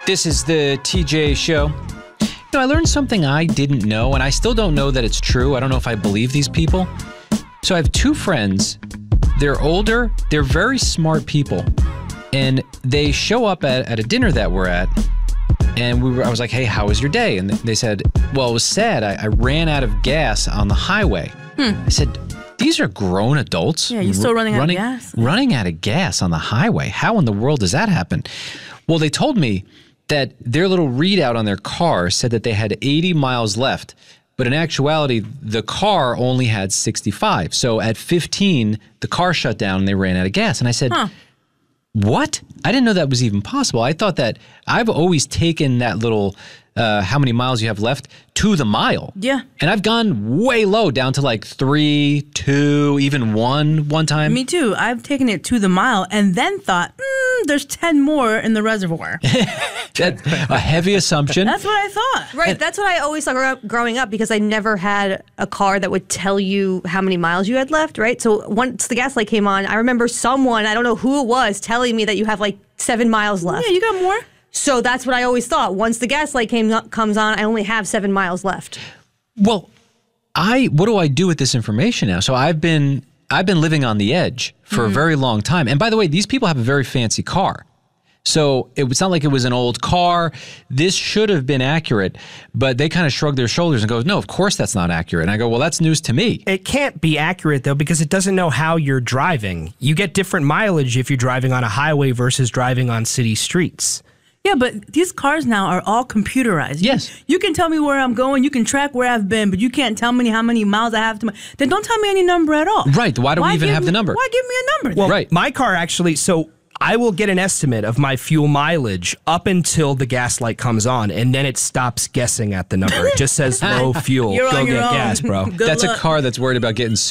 This is the TJ Show. I learned something I didn't know, and I still don't know that it's true. I don't know if I believe these people. So I have two friends. They're older. They're very smart people. And they show up at a dinner that we're at. And I was like, hey, how was your day? And they said, well, it was sad. I ran out of gas on the highway. I said, these are grown adults. Yeah, you're still running out of gas? Running out of gas on the highway. How in the world does that happen? Well, they told me that their little readout on their car said that they had 80 miles left. But in actuality, the car only had 65. So at 15, the car shut down and they ran out of gas. And I said, what? I didn't know that was even possible. I thought that I've always taken that little how many miles you have left to the mile. Yeah. And I've gone way low, down to like 3, 2, even one time. Me too. I've taken it to the mile and then thought, there's 10 more in the reservoir. That's a heavy assumption. That's what I thought. Right, that's what I always thought growing up because I never had a car that would tell you how many miles you had left, right? So once the gas light came on, I remember someone, I don't know who it was, telling me that you have like 7 miles left. Yeah, you got more. So that's what I always thought. Once the gas light comes on, I only have 7 miles left. Well, what do I do with this information now? So I've been living on the edge for a very long time. And by the way, these people have a very fancy car. So it's not like it was an old car. This should have been accurate, but they kind of shrug their shoulders and go, no, of course that's not accurate. And I go, well, that's news to me. It can't be accurate, though, because it doesn't know how you're driving. You get different mileage if you're driving on a highway versus driving on city streets. Yeah, but these cars now are all computerized. Yes. You can tell me where I'm going. You can track where I've been, but you can't tell me how many miles I have to. Then don't tell me any number at all. Right. Why do we even have the number? Why give me a number then? Well, Right. My car actually, so I will get an estimate of my fuel mileage up until the gas light comes on, and then it stops guessing at the number. It just says low fuel. You're Go on your get own. gas, bro. Good That's luck. a car that's worried about getting